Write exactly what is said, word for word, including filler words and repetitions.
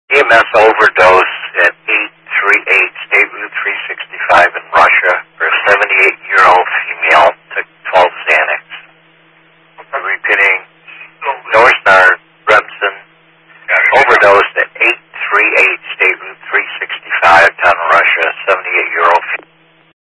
E M S overdose at eight thirty-eight State Route three sixty.